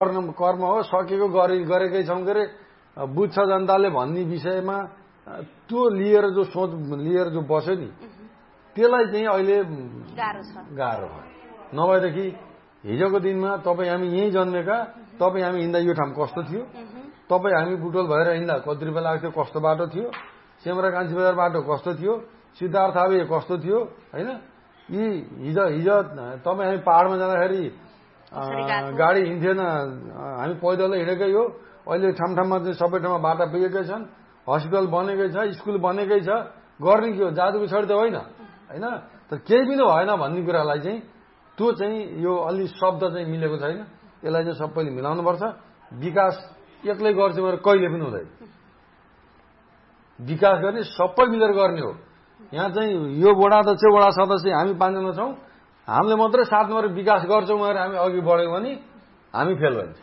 कर्म हो, सकेको गरेकै छौँ के अरे बुझ्छ जनताले भन्ने विषयमा त्यो लिएर जो सोच लिएर जो बस्यो नि त्यसलाई चाहिँ अहिले गाह्रो भयो। नभएदेखि हिजोको दिनमा तपाईँ हामी यहीँ जन्मेका, तपाईँ हामी हिँड्दा यो ठाउँ कस्तो थियो, तपाईँ हामी बुटोल भएर हिँड्दा कति रुपियाँ लाग्थ्यो, कस्तो बाटो थियो, सेमरा कान्छी बजार बाटो कस्तो थियो, सिद्धार्थ हावे कस्तो थियो होइन। यी हिजो तपाईँ हामी पहाडमा जाँदाखेरि गाडी हिँड्थेन, हामी पैदल हिँडेकै हो। अहिले ठाउँमा चाहिँ सबै ठाउँमा बाटा पुगेकै छन्, हस्पिटल बनेकै छ, स्कुल बनेकै छ। गर्ने के हो, जादु पछाडि त होइन होइन। तर केही पनि भएन भन्ने कुरालाई चाहिँ त्यो चाहिँ यो अलि शब्द चाहिँ मिलेको छैन। यसलाई चाहिँ सबैले मिलाउनुपर्छ। विकास एक्लै गर्छु भनेर कहिले पनि हुँदैन। विकास गर्ने सबै मिलेर गर्ने हो। यहाँ चाहिँ यो वडा अध्यक्ष, वडा सदस्य हामी 5 जना छौँ, हामीले मात्रै 7 नम्बर विकास गर्छौँ भनेर हामी अघि बढ्यौँ भने हामी फेल भन्छौँ।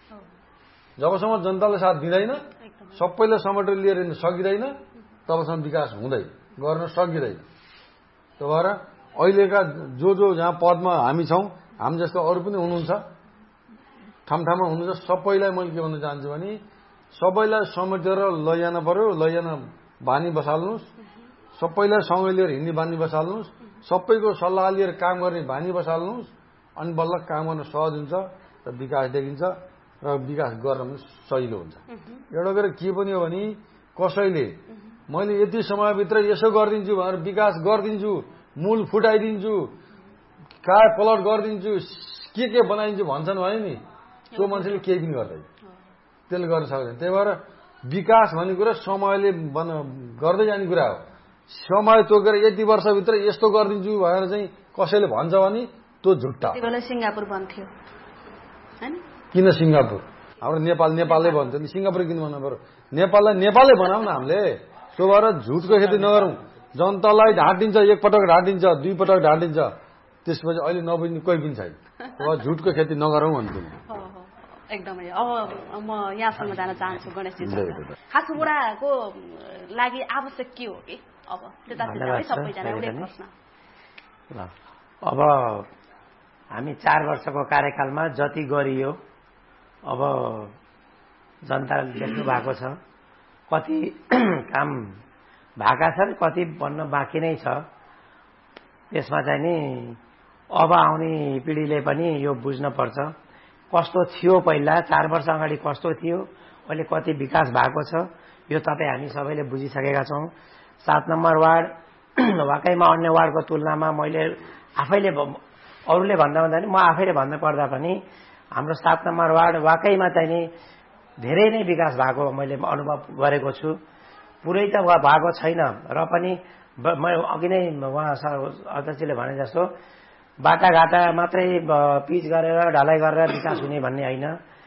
जबसम्म जनताले साथ दिँदैन, सबैलाई समेटेर लिएर हिँड्न सकिँदैन, तबसम्म विकास हुँदैन, गर्न सकिँदैन। त्यो भएर अहिलेका जो जहाँ पदमा हामी छौँ, हामी जस्तो अरू पनि हुनुहुन्छ, ठाउँमा हुनुहुन्छ, सबैलाई मैले के भन्न चाहन्छु भने सबैलाई समेटेर लैजान पर्यो, लैजान बानी बसाल्नुहोस्, सबैलाई सँगै लिएर हिँड्ने बानी बसाल्नुहोस्, सबैको सल्लाह लिएर काम गर्ने बानी बसाल्नुहोस्, अनि बल्ल काम गर्न सहज हुन्छ र विकास देखिन्छ र विकास गर्न पनि सजिलो हुन्छ। एउटा कुरा के पनि हो भने कसैले मैले यति समयभित्र यसो गरिदिन्छु भनेर विकास गरिदिन्छु, मूल फुटाइदिन्छु, कार पलट गरिदिन्छु, के बनाइदिन्छु भन्छन् भने नि त्यो मान्छेले केही पनि गर्दैन, त्यसले गर्न सक्दैन। त्यही भएर विकास भन्ने कुरा समयले गर्दै जाने कुरा हो। समय तोकेर यति वर्षभित्र यस्तो गरिदिन्छु भनेर चाहिँ कसैले भन्छ भने त्यो झुट्टा। सिङ्गापुर भन्थ्यो किन सिङ्गापुर? हाम्रो नेपालै भन्छ नि, सिङ्गापुर किन भन्नु पर्यो? नेपाललाई नेपालै बनाऊ न हामीले। त्यो भएर झुटको खेती नगरौँ। जनतालाई ढाँटिन्छ, एकपटक ढाँटिन्छ, 2 पटक ढाँटिन्छ, त्यसपछि अहिले नबुझ्ने कोही पनि छैन। झुटको खेती नगरौँ भन्छु। एकदमै। अब म यहाँसम्म जान चाहन्छु गणेशजी, खासको वडाको लागि आवश्यक के हो कि अब सबैजना एउटै प्रश्न। अब हामी 4 वर्षको कार्यकालमा जति गरियो अब जनताले देख्नु भएको छ, कति काम भएका छन्, कति बन्न बाँकी नै छ। त्यसमा चाहिँ नि अब आउने पिँढीले पनि यो बुझ्न पर्छ कस्तो थियो पहिला, 4 वर्ष अगाडि कस्तो थियो, अहिले कति विकास भएको छ, यो तपाईँ हामी सबैले बुझिसकेका छौँ। 7 नम्बर वार्ड वाकैमा अन्य वार्डको तुलनामा मैले आफैले अरूले भन्दा नि म आफैले भन्नु पर्दा पनि हाम्रो 7 नम्बर वार्ड वाकैमा चाहिँ नि धेरै नै विकास भएको मैले अनुभव गरेको छु। पुरै त भएको छैन र पनि म अघि नै उहाँ अध्यक्षले भने जस्तो बाटाघाटा मात्रै पिच गरेर ढलाइ गरेर विकास हुने भन्ने होइन।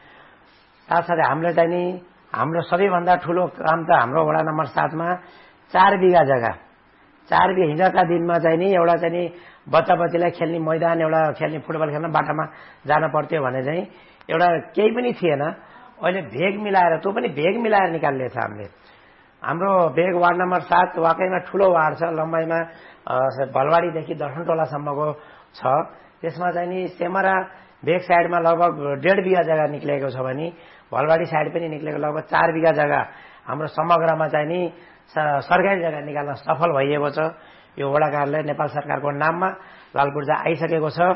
साथसाथै हामीले चाहिँ नि हाम्रो सबैभन्दा ठुलो काम त हाम्रो वडा नम्बर 7 मा 4 बिघा जग्गा, 4 बिघा हिजोका दिनमा चाहिँ नि एउटा चाहिँ नि बच्चाबच्चीलाई खेल्ने मैदान, एउटा खेल्ने फुटबल खेल्न बाटामा जान पर्थ्यो भने चाहिँ एउटा केही पनि थिएन। अहिले भेग मिलाएर, त्यो पनि भेग मिलाएर निकाल्ने छ हामीले। हाम्रो भेग वार्ड नम्बर 7 वाकैमा ठुलो वार्ड छ, लम्बाइमा भलवाडीदेखि दर्शनटोलासम्मको छ। त्यसमा चाहिँ नि सेमरा भेग साइडमा लगभग 1.5 बिघा जग्गा निक्लेको छ भने भलवाडी साइड पनि निक्लेको लगभग 4 बिघा जग्गा हाम्रो समग्रमा चाहिँ नि सरकारी जग्गा निकाल्न सफल भइएको छ। यो वडा कार्यालय नेपाल सरकारको नाममा लालपूर्जा आइसकेको छ।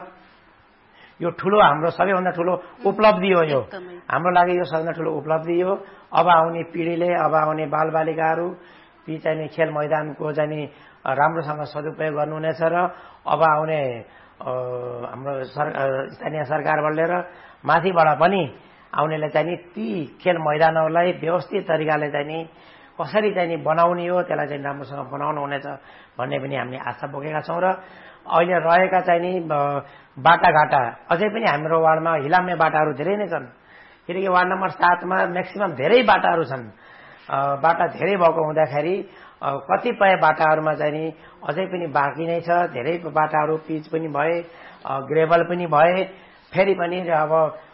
यो ठुलो हाम्रो सबैभन्दा ठुलो उपलब्धि हो। यो हाम्रो लागि यो सबैभन्दा ठुलो उपलब्धि हो। अब आउने पिँढीले, अब आउने बालबालिकाहरू ती चाहिँ नि खेल मैदानको चाहिँ नि राम्रोसँग सदुपयोग गर्नुहुनेछ र अब आउने हाम्रो स्थानीय सरकारबाट लिएर माथिबाट पनि आउनेले चाहिँ नि ती खेल मैदानहरूलाई व्यवस्थित तरिकाले चाहिँ नि कसरी चाहिँ नि बनाउने हो, त्यसलाई चाहिँ राम्रोसँग बनाउनु हुनेछ भन्ने पनि हामीले आशा बोकेका छौँ। र अहिले रहेका चाहिँ नि बाटाघाटा अझै पनि हाम्रो वार्डमा हिलाम्ने बाटाहरू धेरै नै छन्, किनकि वार्ड नम्बर 7 मा म्याक्सिमम धेरै बाटाहरू छन्। बाटा धेरै भएको हुँदाखेरि कतिपय बाटाहरूमा चाहिँ नि अझै पनि बाँकी नै छ। धेरै बाटाहरू पिच पनि भए, ग्रेभल पनि भए, फेरि पनि अब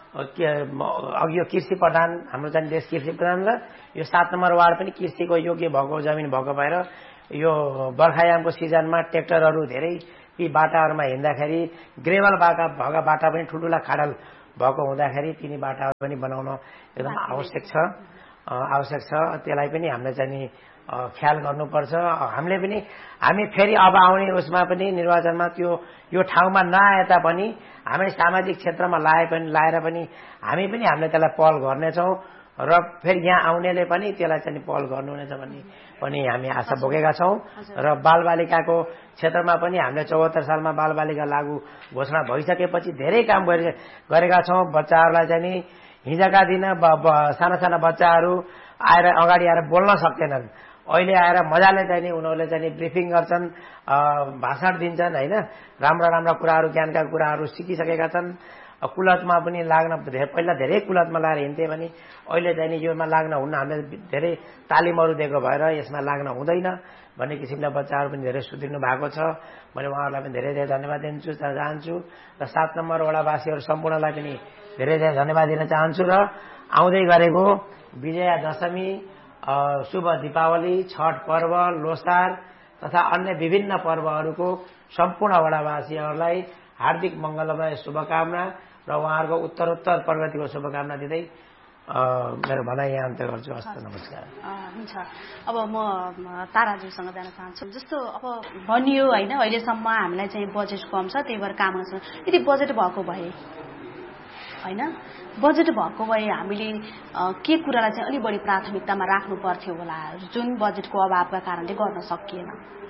अघि यो कृषि प्रधान हाम्रो चाहिँ देश कृषि प्रधान र यो 7 नम्बर वार्ड पनि कृषिको योग्य भएको जमिन भएको भएर यो बर्खायामको सिजनमा ट्र्याक्टरहरू धेरै ती बाटाहरूमा हिँड्दाखेरि ग्रेभल भएका बाटा पनि ठुल्ठुला खाडल भएको हुँदाखेरि तिनी बाटाहरू पनि बनाउन एकदम आवश्यक छ त्यसलाई पनि हामीले चाहिँ नि ख्याल गर्नुपर्छ हामी फेरि अब आउने उसमा पनि निर्वाचनमा यो ठाउँमा नआए तापनि हामी सामाजिक क्षेत्रमा लाएर पनि हामी पनि हामीले त्यसलाई पहल गर्नेछौँ र फेरि यहाँ आउनेले पनि त्यसलाई चाहिँ पहल गर्नुहुनेछ भन्ने पनि हामी आशा बोकेका छौँ र बालबालिकाको क्षेत्रमा पनि हामीले 74 सालमा बालबालिका लागू घोषणा भइसकेपछि धेरै काम गरेका छौँ बच्चाहरूलाई चाहिँ नि हिजोका दिन साना साना बच्चाहरू अगाडि आएर बोल्न सक्दैनन् अहिले आएर मजाले चाहिँ उनीहरूले चाहिँ ब्रिफिङ गर्छन् भाषण दिन्छन् हैन राम्रा कुराहरू ज्ञानका कुराहरू सिकिसकेका छन् कुलतमा पनि लाग्न पहिला धेरै कुलतमा लागेर हिँड्थे भने अहिले चाहिँ योमा लाग्न हुन्न हामीले धेरै तालिमहरू दिएको भएर यसमा लाग्न हुँदैन भन्ने किसिमले बच्चाहरू पनि धेरै सुध्रिनु भएको छ मैले उहाँहरूलाई पनि धेरै धेरै धन्यवाद दिन चाहन्छु र 7 नम्बर वडावासीहरू सम्पूर्णलाई पनि धेरै धेरै धन्यवाद दिन चाहन्छु र आउँदै गरेको विजया दशमी शुभ दीपावली छठ पर्व लोसार तथा अन्य विभिन्न पर्वहरूको सम्पूर्ण वडावासीहरूलाई हार्दिक मंगलमय शुभकामना र उहाँहरूको उत्तरोत्तर प्रगतिको शुभकामना दिँदै मेरो भनाइ यहाँ अन्त्य गर्छु। हस्त नमस्कार। हुन्छ अब म ताराजुसँग जान चाहन्छु। जस्तो अब भनियो होइन अहिलेसम्म हामीलाई चाहिँ बजेट कम छ त्यही भएर काम गर्छ यदि बजेट भएको भए होइन बजेट भएको भए हामीले के कुरालाई चाहिँ अलि बढी प्राथमिकतामा राख्नु पर्थ्यो होला जुन बजेटको अभावका कारणले गर्न सकिएन।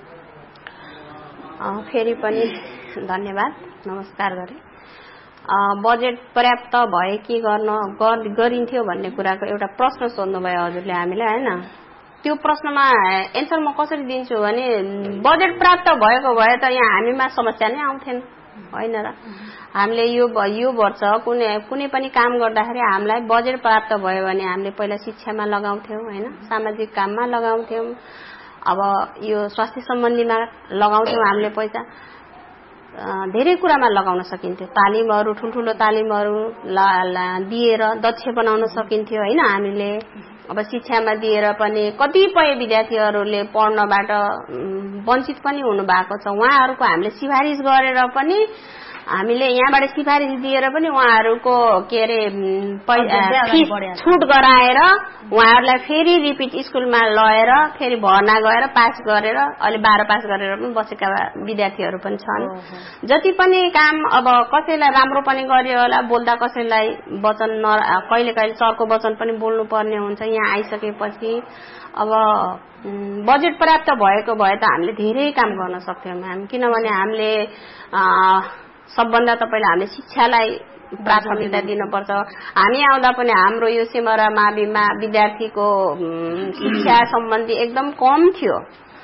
फेरि पनि धन्यवाद नमस्कार गरे। बजेट पर्याप्त भए के गरिन्थ्यो भन्ने कुराको एउटा प्रश्न सोध्नुभयो हजुरले हामीलाई होइन त्यो प्रश्नमा एन्सर म कसरी दिन्छु भने बजेट प्राप्त भएको भए त यहाँ हामीमा समस्या नै आउँथेन होइन र हामीले यो वर्ष कुनै पनि काम गर्दाखेरि हामीलाई बजेट प्राप्त भयो भने हामीले पहिला शिक्षामा लगाउँथ्यौं होइन सामाजिक काममा लगाउँथ्यौं अब यो स्वास्थ्य सम्बन्धीमा लगाउँथ्यौं हामीले पैसा धेरै कुरामा लगाउन सकिन्थ्यो तालिमहरू ठुलठुलो तालिमहरू दिएर दक्ष बनाउन सकिन्थ्यो होइन हामीले अब शिक्षामा दिएर पनि कतिपय विद्यार्थीहरूले पढ्नबाट वञ्चित पनि हुनु भएको छ उहाँहरूको हामीले सिफारिस गरेर पनि हामीले यहाँबाट सिफारिस दिएर पनि उहाँहरूको के अरे छुट गराएर उहाँहरूलाई फेरि रिपिट स्कुलमा लगेर फेरि भर्ना गएर पास गरेर अहिले 12 पास गरेर पनि बसेका विद्यार्थीहरू पनि छन्। जति पनि काम अब कसैलाई राम्रो पनि गरियो होला बोल्दा कसैलाई वचन कहिले कहिले चर्को वचन पनि बोल्नु पर्ने हुन्छ यहाँ आइसकेपछि अब बजेट पर्याप्त भएको भए त हामीले धेरै काम गर्न सक्थ्यौं हामी किनभने हामीले सबभन्दा त पहिला हामीले शिक्षालाई प्राथमिकता दिनुपर्छ। हामी आउँदा पनि हाम्रो यो सिमरा माविमा विद्यार्थीको शिक्षा सम्बन्धी एकदम कम थियो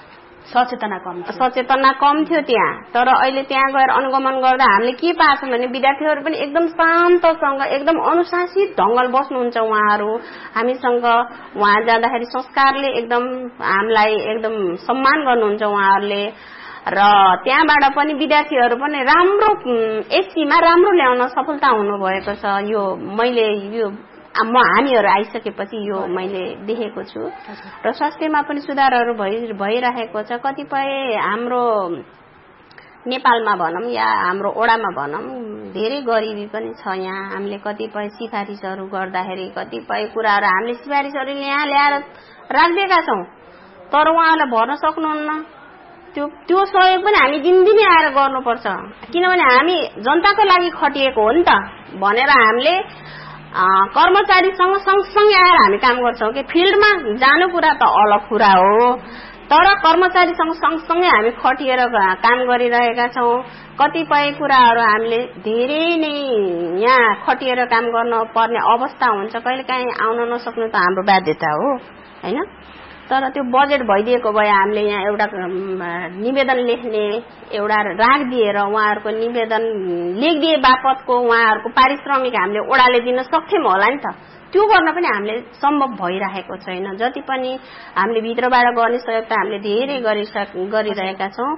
सचेतना कम थियो त्यहाँ तर अहिले त्यहाँ गएर अनुगमन गर्दा हामीले के पाछौं भने विद्यार्थीहरू पनि एकदम शान्तसँग एकदम अनुशासित ढंगले बस्नुहुन्छ उहाँहरू हामीसँग उहाँ जाँदाखेरि संस्कारले एकदम हामीलाई एकदम सम्मान गर्नुहुन्छ उहाँहरूले र त्यहाँबाट पनि विद्यार्थीहरू पनि राम्रो एससीमा राम्रो ल्याउन सफलता हुनुभएको छ। यो मैले हामीहरू आइसकेपछि यो मैले देखेको छु र स्वास्थ्यमा पनि सुधारहरू भइरहेको छ। कतिपय हाम्रो नेपालमा भनौं या हाम्रो ओडामा भनौं धेरै गरिबी पनि छ यहाँ हामीले कतिपय सिफारिसहरू गर्दाखेरि कतिपय कुराहरू हामीले सिफारिसहरू यहाँ ल्याएर राखिदिएका छौं तर उहाँलाई भर्न सक्नुहुन्न त्यो सहयोग पनि हामी दिनदिनै आएर गर्नुपर्छ किनभने हामी जनताको लागि खटिएको हो नि त भनेर हामीले कर्मचारीसँग सँगसँगै आएर हामी काम गर्छौं कि फिल्डमा जानु कुरा त अलग कुरा हो तर कर्मचारीसँग सँगसँगै हामी खटिएर काम गरिरहेका छौं। कतिपय कुराहरू हामीले धेरै नै यहाँ खटिएर काम गर्न पर्ने अवस्था हुन्छ कहिलेकाहीँ आउन नसक्नु त हाम्रो बाध्यता हो हैन तर त्यो बजेट भइदिएको भए हामीले यहाँ एउटा निवेदन लेख्ने एउटा राखिदिएर उहाँहरूको निवेदन लेखिदिए बापतको उहाँहरूको पारिश्रमिक हामीले ओडाले दिन सक्थ्यौं होला नि त त्यो गर्न पनि हामीले सम्भव भइरहेको छैन। जति पनि हामीले भित्रबाट गर्ने सहयोग त हामीले धेरै गरिरहेका छौं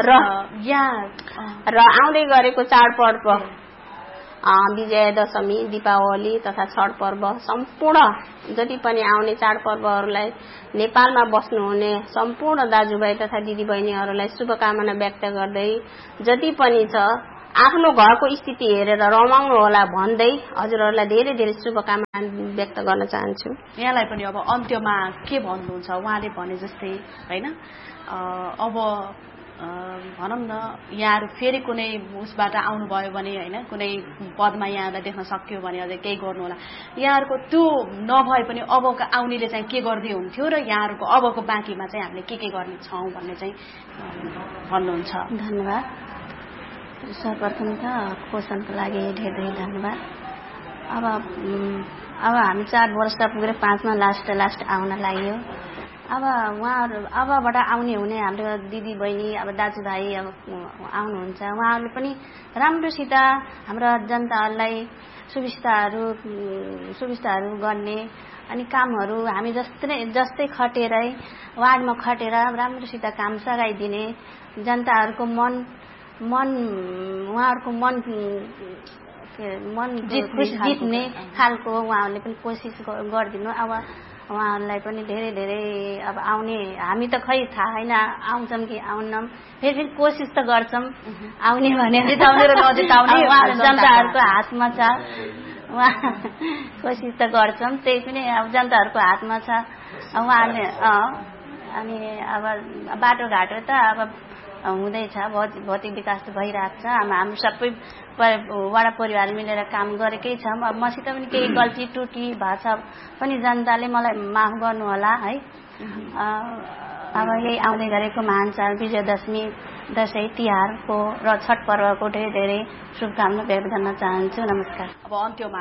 र आउँदै गरेको चाडपर्व विजया दशमी दीपावली तथा छठ पर्व सम्पूर्ण जति पनि आउने चाडपर्वहरूलाई नेपालमा बस्नुहुने सम्पूर्ण दाजुभाइ तथा दिदीबहिनीहरूलाई शुभकामना व्यक्त गर्दै जति पनि छ आफ्नो घरको स्थिति हेरेर रमाउनु होला भन्दै हजुरहरूलाई धेरै धेरै शुभकामना व्यक्त गर्न चाहन्छु। यहाँलाई पनि अब अन्त्यमा के भन्नुहुन्छ उहाँले भने जस्तै होइन अब भनौँ न यहाँहरू फेरि कुनै उसबाट आउनुभयो भने होइन कुनै पदमा यहाँहरूलाई देख्न सक्यो भने अझै केही गर्नु होला यहाँहरूको त्यो नभए पनि अबको आउनेले चाहिँ के गर्दै हुन्थ्यो र यहाँहरूको अबको बाँकीमा चाहिँ हामीले के गर्ने छौँ भन्ने चाहिँ भन्नुहुन्छ। धन्यवाद। सर्वप्रथम त क्वेसनको लागि धेरै धेरै धन्यवाद। अब हामी 4 वर्ष पुगेर 5मा लास्ट आउन लाग्यो। अब उहाँहरू अबबाट आउने हुने हाम्रो दिदी बहिनी अब दाजुभाइ अब आउनुहुन्छ उहाँहरूले पनि राम्रोसित हाम्रो जनताहरूलाई सुविस्ताहरू गर्ने अनि कामहरू हामी जस्तै खटेरै वार्डमा खटेर राम्रोसित काम सघाइदिने जनताहरूको उहाँहरूको मन जित्ने खालको उहाँहरूले पनि कोसिस गरिदिनु। अब उहाँहरूलाई पनि धेरै धेरै अब आउने हामी त खै थाहा छैन आउँछौँ कि आउन्नौँ फेरि कोसिस त गर्छौँ आउने भने जनताहरूको हातमा छ कोसिस त गर्छौँ त्यही पनि अब जनताहरूको हातमा छ। उहाँहरूले अनि अब बाटोघाटो त अब हुँदैछ भौतिक विकास त भइरहेको छ। हाम्रो सबै वडा परिवार मिलेर काम गरेकै छौँ। अब मसित पनि केही गल्ती त्रुटि भएको छ पनि जनताले मलाई माफ गर्नु होला है। अब यही आउँदै गरेको महान चाड विजयदशमी दसैँ तिहारको र छठ पर्वको धेरै धेरै शुभकामना व्यक्त गर्न चाहन्छु। नमस्कार। अब अन्त्यमा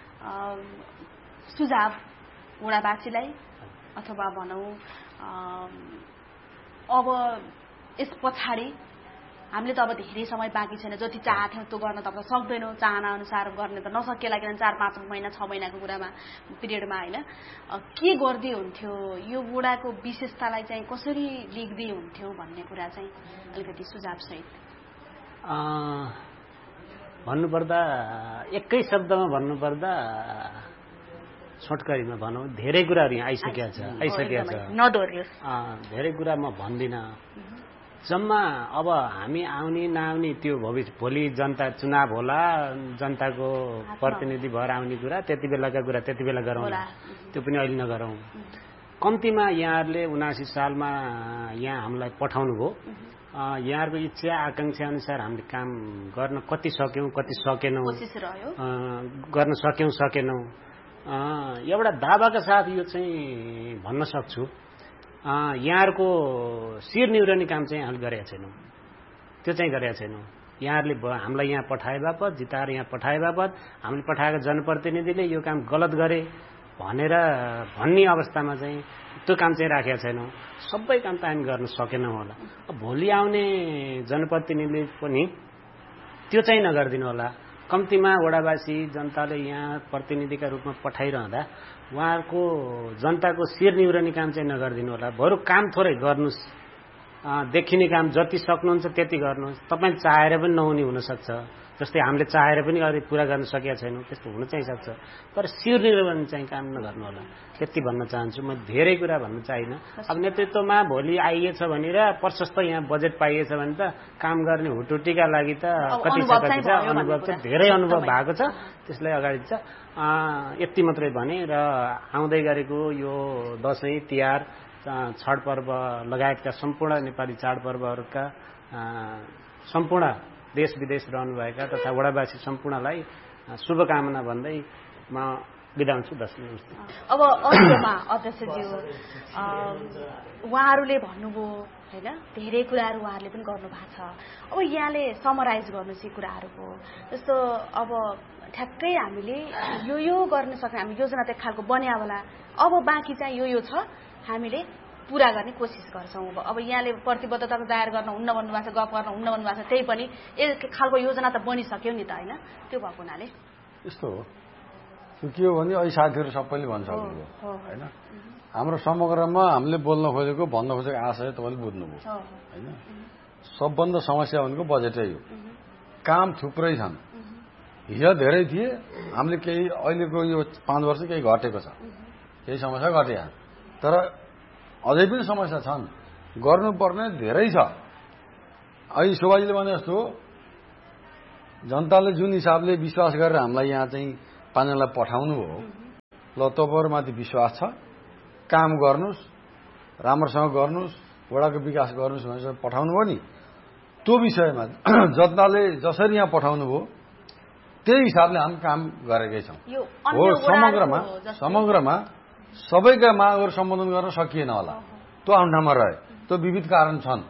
सुझाव वडावासीलाई अथवा भनौँ अब यस पछाडि हामीले त अब धेरै समय बाँकी छैन जति चाहन्थ्यौँ त्यो गर्न त अब सक्दैनौँ चाहना अनुसार गर्ने त नसकिएला किनभने 4-5 महिना 6 महिनाको कुरामा पिरियडमा होइन के गर्दै हुन्थ्यो यो बुढाको विशेषतालाई चाहिँ कसरी लेख्दै हुन्थ्यो भन्ने कुरा चाहिँ अलिकति सुझावसहित भन्नुपर्दा एकै शब्दमा भन्नुपर्दा छोटकरीमा भनौँ धेरै कुराहरू यहाँ आइसकेका छ धेरै कुरा म भन्दिनँ। जम्मा अब हामी आउने नआउने त्यो भोलि जनता चुनाव होला जनताको प्रतिनिधि भएर आउने कुरा त्यति बेलाका कुरा त्यति बेला गरौँ त्यो पनि अहिले नगरौँ। कम्तीमा यहाँहरूले 79 सालमा यहाँ हामीलाई पठाउनु भयो यहाँहरूको इच्छा आकांक्षा अनुसार हामीले काम गर्न कति सक्यौँ कति सकेनौँ गर्न सकेनौँ एउटा दावाका साथ यो चाहिँ भन्न सक्छु यहाँहरूको शिर निहुराउने काम चाहिँ हामीले गरेका छैनौँ त्यो चाहिँ गरेका छैनौँ। यहाँहरूले हामीलाई यहाँ पठाए बापत जिताएर यहाँ पठाए बापत हामीले पठाएको जनप्रतिनिधिले यो काम गलत गरे भनेर भन्ने अवस्थामा चाहिँ त्यो काम चाहिँ राखेका छैनौँ। सबै काम त हामी गर्न सकेनौँ होला। भोलि आउने जनप्रतिनिधिले पनि त्यो चाहिँ नगरिदिनु होला। कम्तीमा वडावासी जनताले यहाँ प्रतिनिधिका रूपमा पठाइरहँदा उहाँहरूको जनताको शिर निहुराउने काम चाहिँ नगरिदिनु होला। बरु काम थोरै गर्नुहोस् देखिने काम जति सक्नुहुन्छ त्यति गर्नुहोस्। तपाईँ चाहेर पनि नहुने हुनसक्छ जस्तै हामीले चाहेर पनि पुरा गर्न सकेका छैनौँ त्यस्तो हुन चाहिँ सक्छ तर शिर निहुराउने चाहिँ काम नगर्नु होला त्यति भन्न चाहन्छु। म धेरै कुरा भन्न चाहिनँ। अब नेतृत्वमा भोलि आइएछ भनेर प्रशस्त यहाँ बजेट पाइएछ भने त काम गर्ने हुटुटीका लागि त कति छ अनुभव छ धेरै अनुभव भएको छ त्यसलाई अगाडि छ। यति मात्रै भने र आउँदै गरेको यो दसैँ तिहार छठ पर्व लगायतका सम्पूर्ण नेपाली चाडपर्वहरूका सम्पूर्ण देश विदेश रहनुभएका तथा वडावासी सम्पूर्णलाई शुभकामना भन्दै म बिदा हुन्छु। नमस्ते। अब अन्त्यमा अध्यक्षज्यू उहाँहरूले भन्नुभयो होइन धेरै कुराहरू उहाँहरूले पनि गर्नुभएको छ। अब यहाँले समराइज गर्नुहोस् यी कुराहरूको जस्तो अब ठ्याक्कै हामीले यो गर्न सक्ने हामी योजना त एक खालको बन्या होला अब बाँकी चाहिँ यो छ हामीले पूरा गर्ने कोसिस गर्छौँ। अब यहाँले प्रतिबद्धता दायर गर्न हुन्न भन्नुभएको छ गफ गर्न हुन्न भन्नुभएको छ त्यही पनि एक खालको योजना त बनिसक्यो नि त होइन त्यो भएको हुनाले यस्तो हो। त्यो के हो भने अहिले साथीहरू सबैले भनिसक्नुभयो होइन हाम्रो समग्रमा हामीले बोल्न खोजेको भन्न खोजेको आशय तपाईँले बुझ्नुभयो होइन। सबभन्दा समस्या भनेको बजेटै हो। काम थुप्रै छन् हिजो धेरै थिए हामीले केही अहिलेको यो 5 वर्ष केही घटेको छ केही समस्या घटे तर अझै पनि समस्या छन् गर्नुपर्ने धेरै छ। अहिले शोभाजीले भने जस्तो जनताले जुन हिसाबले विश्वास गरेर हामीलाई यहाँ चाहिँ पाँचजनालाई पठाउनु हो, ल तपाईँहरूमाथि विश्वास छ, काम गर्नुहोस्, राम्रोसँग गर्नुहोस्, वडाको विकास गर्नुहोस् भनेर पठाउनु हो नि, त्यो विषयमा जनताले जसरी यहाँ पठाउनु भयो त्यही हिसाबले हामी काम गरेकै छौँ। हो, समग्रमा सबैका मागहरू सम्बोधन गर्न सकिएन होला, त्यो आफ्नो ठाउँमा रहे, त्यो विविध कारण छन्।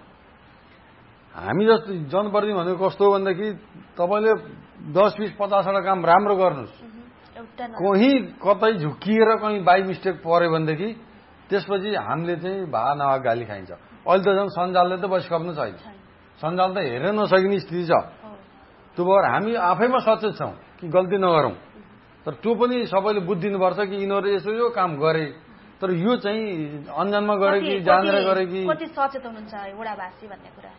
हामी जस्तो जनप्रतिनिधि भनेको कस्तो हो भनेदेखि तपाईँले 10, 20, 50वटा काम राम्रो गर्नुहोस्, कहीँ कतै झुक्किएर कहीँ बाई मिस्टेक पर्यो भनेदेखि त्यसपछि हामीले चाहिँ भा नभा गाली खाइन्छ। अहिले त झन् सञ्जालले त बसिखप्नु छैन, सञ्जाल त हेर्न नसकिने स्थिति छ। त्यो भएर हामी आफैमा सचेत छौँ कि गल्ती नगरौँ, तर त्यो पनि सबैले बुझिदिनुपर्छ कि यिनीहरू यसो यो काम गरे, तर यो चाहिँ अन्जानमा गरे कि जानेर गरे कि। कति सचेत हुनुहुन्छ वडावासी भन्ने कुरा?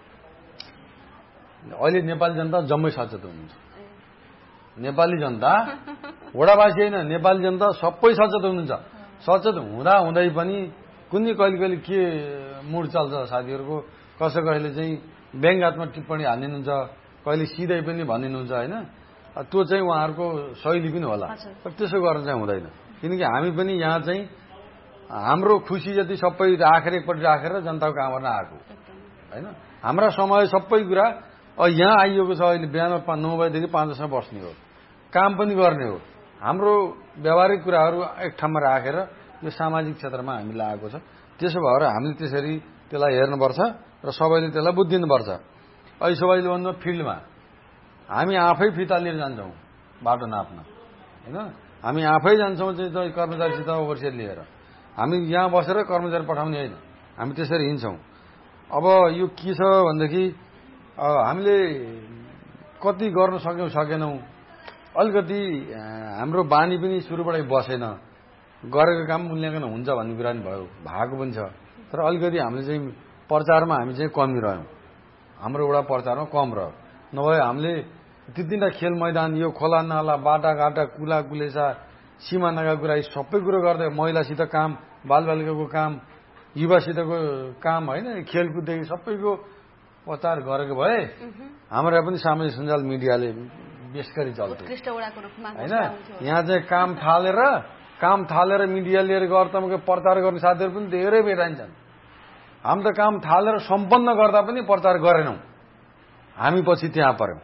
अहिले नेपाली जनता जम्मै सचेत हुनुहुन्छ। नेपाली जनता, वडावासी होइन, नेपाली जनता सबै सचेत हुनुहुन्छ। सचेत हुँदा हुँदै पनि कुनै कहिले कहिले के मुड चल्छ साथीहरूको, कसैले चाहिँ व्यङ्ग्यात्मक टिप्पणी हालिदिनुहुन्छ, कहिले सिधै पनि भनिदिनुहुन्छ होइन, त्यो चाहिँ उहाँहरूको शैली पनि होला, तर त्यसो गर्न चाहिँ हुँदैन। किनकि हामी पनि यहाँ चाहिँ हाम्रो खुसी जति सबै राखेर एकपट्टि राखेर जनताको काम गर्न आएको होइन। हाम्रा समय सबै कुरा यहाँ आइएको छ। अहिले बिहान 9 बजेदेखि 5 बजीसम्म बस्ने हो, काम पनि गर्ने हो। हाम्रो व्यावहारिक कुराहरू एक ठाउँमा राखेर यो सामाजिक क्षेत्रमा हामी लागेको छ। त्यसो भएर हामीले त्यसरी त्यसलाई हेर्नुपर्छ र सबैले त्यसलाई बुझिदिनुपर्छ। अहिले सबैले भन्नु फिल्डमा हामी आफै फिता लिएर जान्छौँ बाटो नाप्न होइन, हामी आफै जान्छौँ चाहिँ कर्मचारीसित ओभरसियर लिएर। हामी यहाँ बसेर कर्मचारी पठाउने होइन, हामी त्यसरी हिँड्छौँ। अब यो के छ भनेदेखि हामीले कति गर्न सक्यौँ सकेनौँ, अलिकति हाम्रो बानी पनि सुरुबाटै बसेन, गरेको काम मूल्याङ्कन हुन्छ भन्ने कुरा पनि भएको पनि छ। तर अलिकति हामीले चाहिँ प्रचारमा हामी चाहिँ कमी रह्यौँ, हाम्रो एउटा प्रचारमा कम रह्यो। नभए हामीले तिनवटा खेल मैदान, यो खोला नाला, बाटाघाटा, कुला कुलेसा, सिमानाका कुरा, यी सबै कुरो गर्दै महिलासित काम, बालबालिकाको काम, युवासितको काम होइन, खेलकुददेखि सबैको प्रचार गरेको भए हाम्रो पनि सामाजिक सञ्जाल मिडियाले बेसकरी चल्थ्यो होइन। यहाँ चाहिँ काम थालेर मिडिया लिएर गर्दामा प्रचार गर्ने साथीहरू पनि धेरै भेटाइन्छन्। हामी त काम थालेर सम्पन्न गर्दा पनि प्रचार गरेनौँ, हामी पछि त्यहाँ पर्यौँ।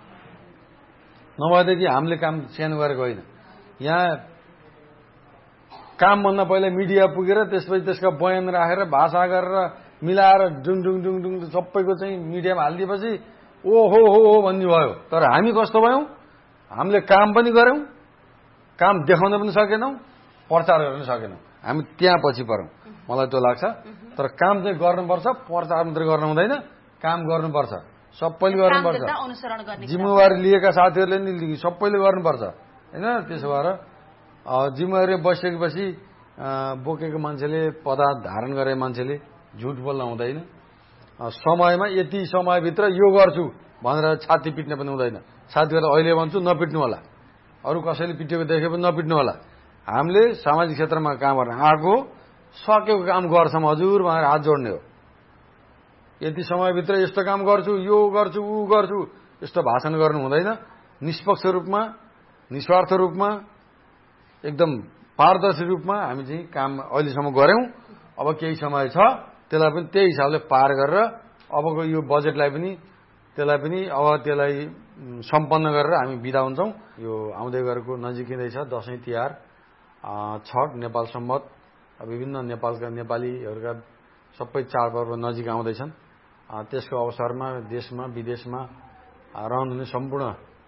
नभएदेखि हामीले काम सानो गरेको होइन। यहाँ कामभन्दा पहिला मिडिया पुगेर त्यसपछि त्यसका बयान राखेर भाषा गरेर मिलाएर डुङ डुङ डुङ डुङ सबैको चाहिँ मिडियामा हालिदिएपछि ओ हो भन्ने भयो। तर हामी कस्तो भयौँ, हामीले काम पनि गऱ्यौँ, काम देखाउन पनि सकेनौँ, प्रचार गर्न सकेनौँ, हामी त्यहाँ पछि पर्यौँ, मलाई त्यो लाग्छ। तर काम चाहिँ गर्नुपर्छ, प्रचार मात्रै गर्न हुँदैन, काम गर्नुपर्छ, सबैले गर्नुपर्छ। जिम्मेवारी लिएका साथीहरूले नि सबैले गर्नुपर्छ होइन। त्यसो भएर जिम्मेवारी बसेपछि बोकेको मान्छेले, पदार्थ धारण गरेको मान्छेले झुट बोल्न हुँदैन। समयमा यति समयभित्र यो गर्छु भनेर छाती पिट्न पनि हुँदैन। साथीहरूलाई अहिले भन्छु नपिट्नु होला, अरू कसैले पिटेको देखे पनि नपिट्नु होला। हामीले सामाजिक क्षेत्रमा काम गर्न आएको, सकेको काम गर्छौँ हजुर भनेर हात जोड्ने हो। यति समयभित्र यस्तो काम गर्छु, यो गर्छु, ऊ गर्छु, यस्तो भाषण गर्नु हुँदैन। निष्पक्ष रूपमा, निस्वार्थ रूपमा, एकदम पारदर्शी रूपमा हामी चाहिँ काम अहिलेसम्म गऱ्यौँ। अब केही समय छ, त्यसलाई पनि त्यही हिसाबले पार गरेर अबको यो बजेटलाई पनि त्यसलाई सम्पन्न गरेर हामी बिदा हुन्छौँ। यो आउँदै गरेको नजिकै छ दसैँ तिहार, छठ, नेपाल सम्वत, विभिन्न नेपालका नेपालीहरूका सबै चाडपर्व नजिक आउँदैछन्। त्यसको अवसरमा देशमा विदेशमा रहनुहुने सम्पूर्ण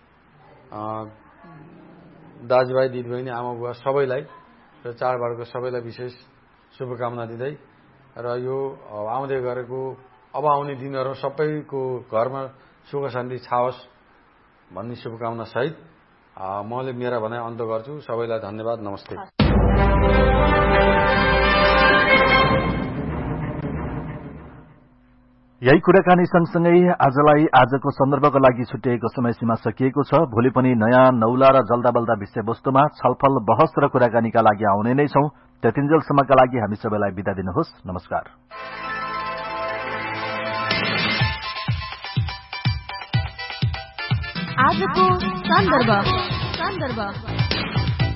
दाजुभाइ दिदीबहिनी आमा बुवा सबैलाई र चाडबाडको सबैलाई विशेष शुभकामना दिँदै र यो आउँदै गरेको अब आउने दिनहरू सबैको घरमा सुख शान्ति छाओस् भन्ने शुभकामना सहित मैले मेरा भनाइ अन्त गर्छु। सबैलाई धन्यवाद, नमस्ते। यही कुराकानी सँगसँगै आजको सन्दर्भको लागि छुट्टिएको समय सीमा सकिएको छ। भोलि पनि नयाँ नौला र जल्दाबल्दा विषयवस्तुमा छलफल, बहस र कुराकानीका लागि आउने नै छौं। त्यतिन्जेलसम्मका लागि हामी सबैलाई बिदा दिनुहोस्। नमस्कार। आजको सन्दर्भ